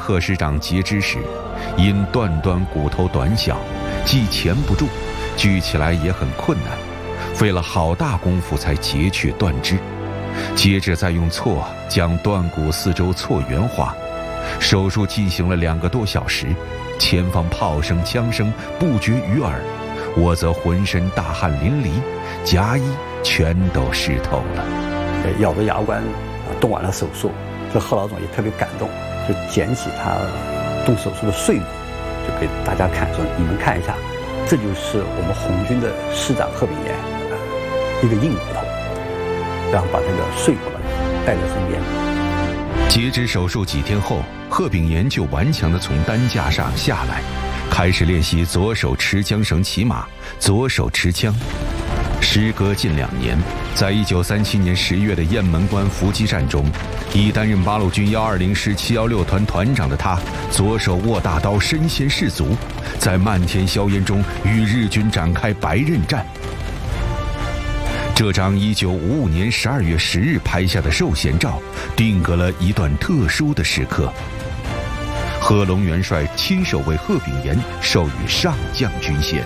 贺师长截肢时，因断骨头短小，既钳不住，举起来也很困难，费了好大功夫才截去断肢。接着再用锉将断骨四周锉圆化。手术进行了2个多小时，前方炮声枪声不绝于耳，我则浑身大汗淋漓，夹衣全都湿透了。 咬着牙关动完了手术，这贺老总也特别感动，就捡起他动手术的碎骨，就给大家看，说你们看一下，这就是我们红军的师长贺炳炎一个硬骨头，然后把这个碎骨呢带在身边。 截肢手术几天后，贺炳炎就顽强地从担架上下来，开始练习左手持缰绳骑马，左手持枪。时隔近2年，在1937年10月的雁门关伏击战中，已担任八路军120师716团团长的他，左手握大刀，身先士卒，在漫天硝烟中与日军展开白刃战。这张1955年12月10日拍下的寿衔照，定格了一段特殊的时刻。贺龙元帅亲手为贺炳炎授予上将军衔。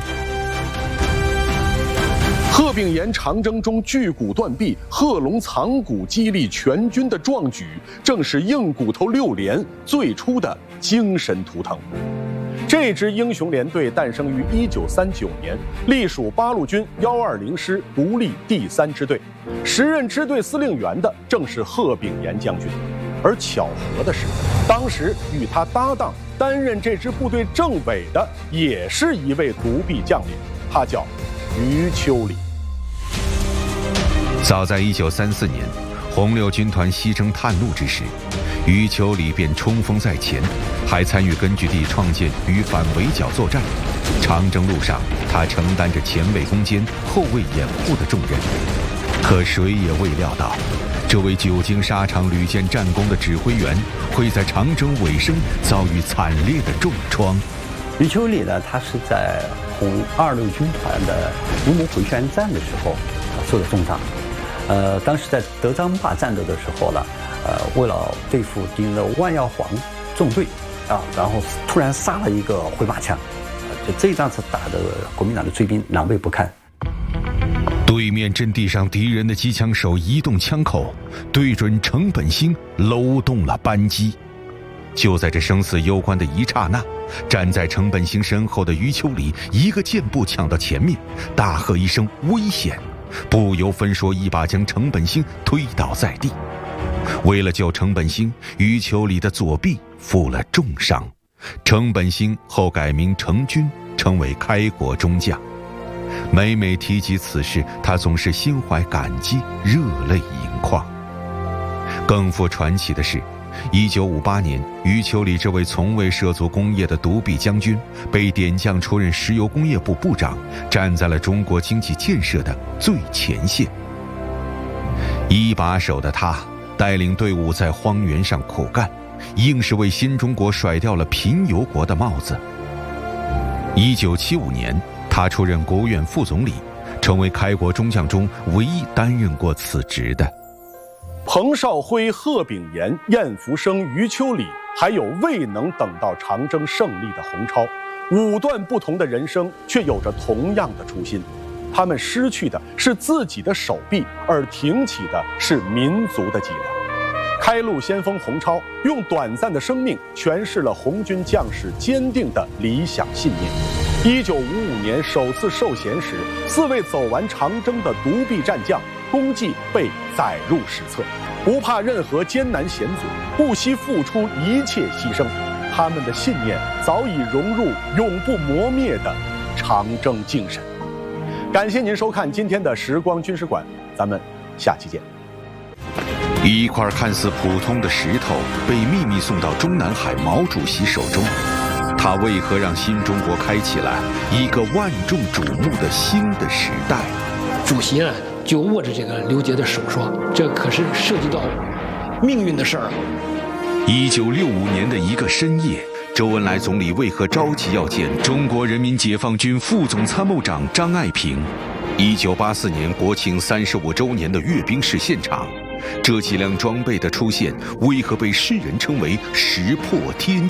贺炳炎长征中锯骨断臂，贺龙藏骨激励全军的壮举，正是硬骨头6连最初的精神图腾。这支英雄连队诞生于1939年，隶属八路军120师独立第3支队，时任支队司令员的正是贺炳炎将军。而巧合的是，当时与他搭档担任这支部队政委的，也是一位独臂将领，他叫余秋里。 早在1934年，红六军团西征探路之时，余秋里便冲锋在前，还参与根据地创建与反围剿作战。长征路上，他承担着前卫攻坚、后卫掩护的重任。可谁也未料到，这位久经沙场屡建战功的指挥员，会在长征尾声遭遇惨烈的重创。 余秋里呢，他是在红26军团的乌蒙回旋战的时候受的重伤。当时在德章坝战斗的时候呢，为了对付敌人的万耀煌纵队然后突然杀了一个回马枪，就这一仗是打得国民党的追兵狼狈不堪。 对面阵地上敌人的机枪手移动枪口，对准程本兴搂动了扳机。就在这生死攸关的一刹那，站在程本兴身后的余秋里一个箭步抢到前面，大喝一声危险，不由分说一把将程本兴推倒在地。为了救程本兴，余秋里的左臂负了重伤，程本兴后改名程军，成为开国中将。每每提及此事，他总是心怀感激，热泪盈眶。更富传奇的是，1958年，余秋里这位从未涉足工业的独臂将军，被点将出任石油工业部部长，站在了中国经济建设的最前线。一把手的他，带领队伍在荒原上苦干，硬是为新中国甩掉了贫油国的帽子。1975年，他出任国务院副总理，成为开国中将中唯一担任过此职的。 彭绍辉、贺炳炎、晏福生、余秋里，还有未能等到长征胜利的洪超，5段不同的人生，却有着同样的初心。他们失去的是自己的手臂，而挺起的是民族的脊梁。开路先锋洪超用短暂的生命诠释了红军将士坚定的理想信念。1955年首次授衔时，4位走完长征的独臂战将功绩被载入史册，不怕任何艰难险阻，不惜付出一切牺牲。他们的信念早已融入永不磨灭的长征精神。感谢您收看今天的时光军事馆，咱们下期见。 一块看似普通的石头被秘密送到中南海毛主席手中，他为何让新中国开启了一个万众瞩目的新的时代？ 主席呢就握着这个刘杰的手说：“这可是涉及到命运的事儿。 ”1965年的一个深夜，周恩来总理为何着急要见中国人民解放军副总参谋长张爱萍？1984年国庆35周年的阅兵式现场，这几辆装备的出现，为何被世人称为石破天